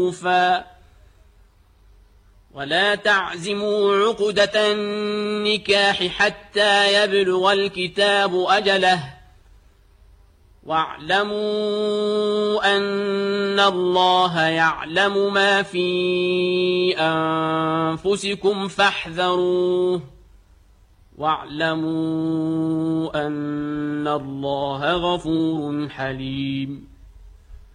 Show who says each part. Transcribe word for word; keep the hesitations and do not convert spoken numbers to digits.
Speaker 1: ولا تعزموا عقدة النكاح حتى يبلغ الكتاب أجله واعلموا أن الله يعلم ما في أنفسكم فاحذروه واعلموا أن الله غفور حليم